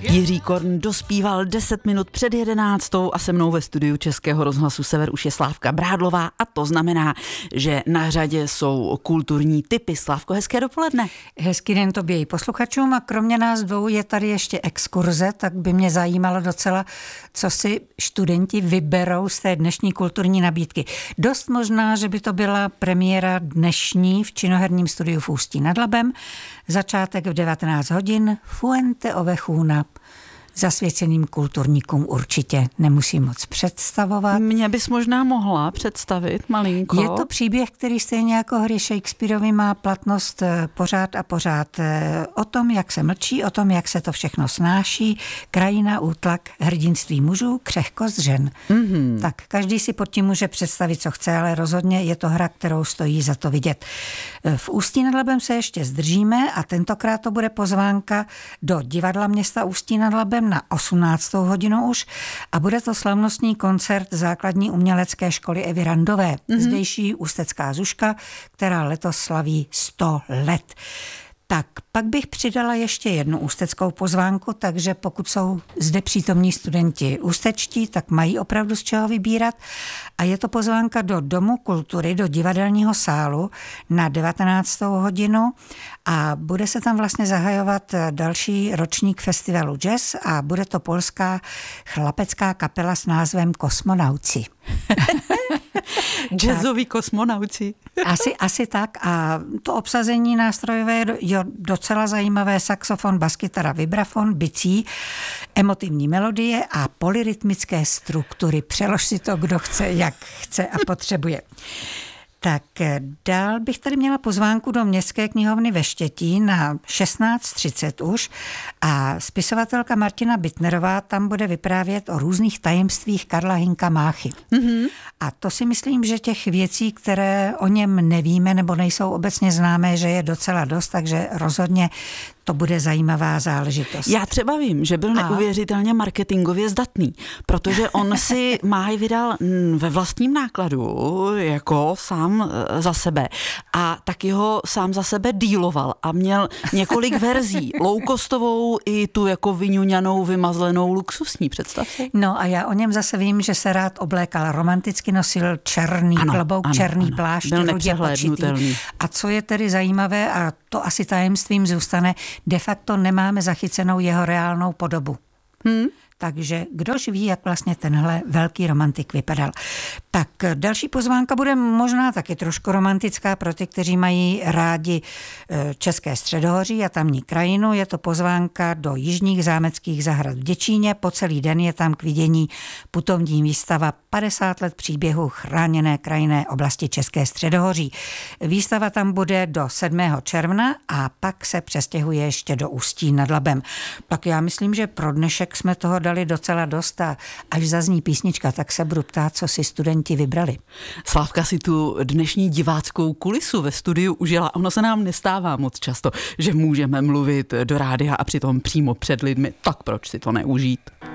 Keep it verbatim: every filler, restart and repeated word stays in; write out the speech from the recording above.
Jiří Korn dospíval deset minut před jedenáctou a se mnou ve studiu Českého rozhlasu Sever už je Slávka Brádlová a to znamená, že na řadě jsou kulturní tipy. Slávko, hezké dopoledne. Hezký den tobě i posluchačům a kromě nás dvou je tady ještě exkurze, tak by mě zajímalo docela, co si studenti vyberou z té dnešní kulturní nabídky. Dost možná, že by to byla premiéra dnešní v činoherním studiu v Ústí nad Labem, začátek v devatenáct hodin, Fuente Ovejuna. Zasvěceným kulturníkům určitě nemusím moc představovat. Mě bys možná mohla představit malinko. Je to příběh, který stejně jako hry Shakespeareovy má platnost pořád a pořád. O tom, jak se mlčí, o tom, jak se to všechno snáší, krajina, útlak, hrdinství mužů, křehkost žen. Mm-hmm. Tak každý si pod tím může představit, co chce, ale rozhodně je to hra, kterou stojí za to vidět. V Ústí nad Labem se ještě zdržíme a tentokrát to bude pozvánka do divadla města Ústí nad Labem na osmnáctou hodinu už a bude to slavnostní koncert základní umělecké školy Evy Randové, mm-hmm. zdejší ústecká Zuška, která letos slaví sto let. Tak pak bych přidala ještě jednu ústeckou pozvánku, takže pokud jsou zde přítomní studenti ústečtí, tak mají opravdu z čeho vybírat. A je to pozvánka do Domu kultury, do divadelního sálu na devatenáctou hodinu a bude se tam vlastně zahajovat další ročník festivalu jazz a bude to polská chlapecká kapela s názvem Kosmonauci. Jazzoví kosmonauti. Asi, asi tak a to obsazení nástrojové je docela zajímavé, saxofon, baskytara, vibrafon, bicí, emotivní melodie a polyrytmické struktury. Přelož si to, kdo chce, jak chce a potřebuje. Tak dál bych tady měla pozvánku do Městské knihovny ve Štětín na šestnáct třicet už a spisovatelka Martina Bittnerová tam bude vyprávět o různých tajemstvích Karla Hynka Máchy. Mm-hmm. A to si myslím, že těch věcí, které o něm nevíme nebo nejsou obecně známé, že je docela dost, takže rozhodně to bude zajímavá záležitost. Já třeba vím, že byl a... neuvěřitelně marketingově zdatný, protože on si Máj vydal ve vlastním nákladu, jako sám za sebe. A taky ho sám za sebe díloval a měl několik verzí. Loukostovou i tu jako vyňuňanou, vymazlenou, luxusní, představ si. No a já o něm zase vím, že se rád oblékal romanticky, nosil černý ano, klobouk, ano, černý ano. plášť, byl nepřehlédnutelný. A co je tedy zajímavé, a to asi tajemstvím zůstane, de facto nemáme zachycenou jeho reálnou podobu. Hmm? Takže kdož ví, jak vlastně tenhle velký romantik vypadal. Tak další pozvánka bude možná taky trošku romantická pro ty, kteří mají rádi České středohoří a tamní krajinu. Je to pozvánka do Jižních zámeckých zahrad v Děčíně. Po celý den je tam k vidění putovní výstava padesát let příběhu chráněné krajinné oblasti České středohoří. Výstava tam bude do sedmého června a pak se přestěhuje ještě do Ústí nad Labem. Tak já myslím, že pro dnešek jsme toho dali docela dost a až zazní písnička, tak se budu ptát, co si studenti vybrali. Slávka si tu dnešní diváckou kulisu ve studiu užila. Ono se nám nestává moc často, že můžeme mluvit do rádia a přitom přímo před lidmi. Tak proč si to neužít?